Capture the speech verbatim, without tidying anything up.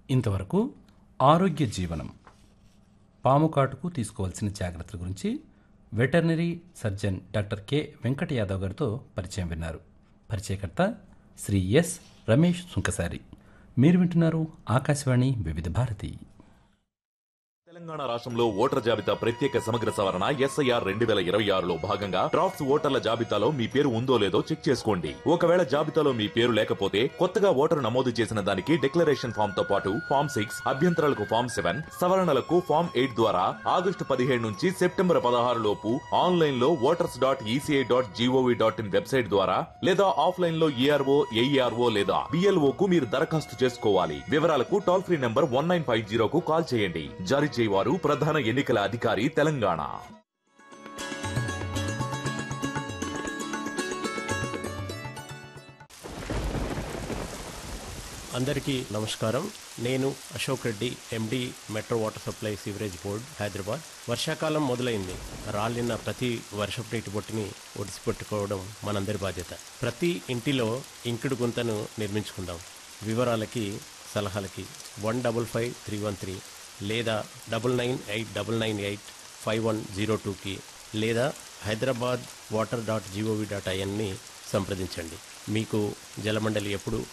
ఇంతవరకు ఆరోగ్య జీవనం పాము కాటుకు తీసుకోవాల్సిన జాగ్రత్తల గురించి veterinary surgeon doctor K Venkata Yadav గారితో పరిచయం విన్నారు. పరిచయకర్త శ్రీ ఎస్ రమేష్ సుంకసారి. మీరు వింటున్నారు ఆకాశవాణి వివిధ భారతి. తెలంగాణ రాష్ట్రంలో ఓటర్ జాబితా ప్రత్యేక సమగ్ర సవరణ ఎస్ఐఆర్ రెండు వేల ఇరవై ఆరులో భాగంగా డ్రాఫ్ట్స్ ఓటర్ల జాబితాలో మీ పేరు ఉందో లేదో చెక్ చేసుకోండి. ఒకవేళ జాబితాలో మీ పేరు లేకపోతే కొత్తగా ఓటరు నమోదు చేసిన దానికి డిక్లరేషన్ ఫామ్ తో పాటు ఫామ్ సిక్స్ అభ్యంతరాలకు ఫామ్ సెవెన్ సవరణలకు ఫామ్ ఎయిట్ ద్వారా ఆగస్టు పదిహేడు నుంచి సెప్టెంబర్ పదహారు లోపు ఆన్లైన్ లో voters dot ECI dot GOV dot in website ద్వారా లేదా ఆఫ్లైన్ లో ఏఆర్ఓ ఏఈఆర్ఓ లేదా బిఎల్ఓ కు మీరు దరఖాస్తు చేసుకోవాలి. వివరాలకు toll free number one nine five జీరోకు call చేయండి. జారీ వారు ప్రధాన ఎన్నికల అధికారి తెలంగాణ. అందరికీ నమస్కారం. నేను అశోక్ రెడ్డి, ఎండి, metro water supply sewerage board, Hyderabad. వర్షాకాలం మొదలైంది. రాలిన ప్రతి వర్షపు నీటి బొట్టుని ఒడిసిపెట్టుకోవడం మనందరి బాధ్యత. ప్రతి ఇంటిలో ఇంకుడు గుంతను నిర్మించుకుందాం. వివరాలకి సలహాలకి one double five three one three లేదా double nine eight double nine eight five one zero టూకి లేదా Hyderabad water dot GOV dot ఐఎన్ని సంప్రదించండి. మీకు జలమండలి ఎప్పుడు